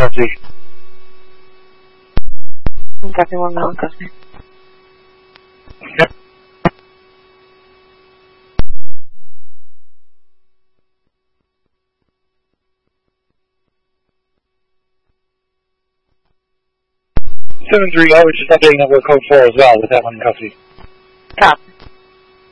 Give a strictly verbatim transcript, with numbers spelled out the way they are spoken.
custody. Copy one now in custody. Yep. seven three zero, which is updating network code four as well with that one in custody. Copy.